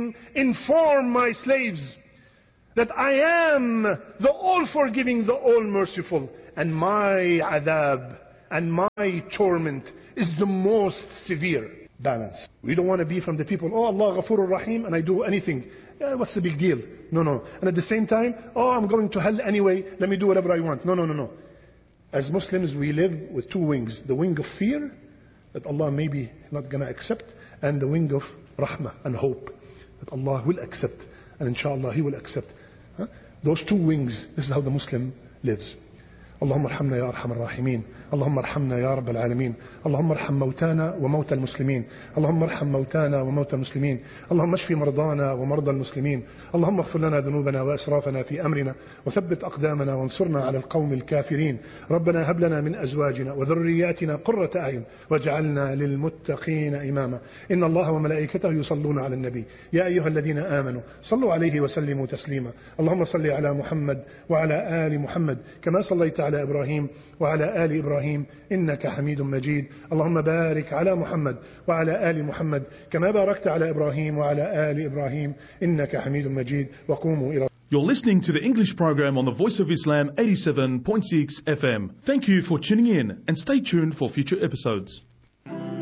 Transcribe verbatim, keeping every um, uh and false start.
Rahim, inform my slaves that I am the all-forgiving, the all-merciful, and my adab and my torment is the most severe. Balance. We don't want to be from the people, oh Allah Ghafurur Rahim, and I do anything. Yeah, what's the big deal? No, no. And at the same time, oh, I'm going to hell anyway, let me do whatever I want. No, no, no, no. As Muslims, we live with two wings. The wing of fear, that Allah may be not going to accept, and the wing of rahmah and hope, that Allah will accept, and inshallah He will accept. Huh? Those two wings, this is how the Muslim lives. اللهم ارحمنا يا أرحم الراحمين اللهم ارحمنا يا رب العالمين اللهم ارحم موتانا وموتى المسلمين اللهم ارحم موتانا وموتى المسلمين اللهم اشف مرضانا ومرضى المسلمين اللهم اغفر لنا ذنوبنا وإسرافنا في أمرنا وثبت أقدامنا وانصرنا على القوم الكافرين ربنا هب لنا من أزواجنا وذرياتنا قرة أعين واجعلنا للمتقين إماما إن الله وملائكته يصلون على النبي يا أيها الذين آمنوا صلوا عليه وسلموا تسليما اللهم صل على محمد وعلى آل محمد كما صليت على إبراهيم وعلى آل إبراهيم إنك حميد مجيد اللهم بارك على محمد وعلى آل محمد كما باركت على إبراهيم وعلى آل إبراهيم إنك حميد مجيد وقوموا إلى You're listening to the English program on the Voice of Islam eighty-seven point six F M. Thank you for tuning in and stay tuned for future episodes.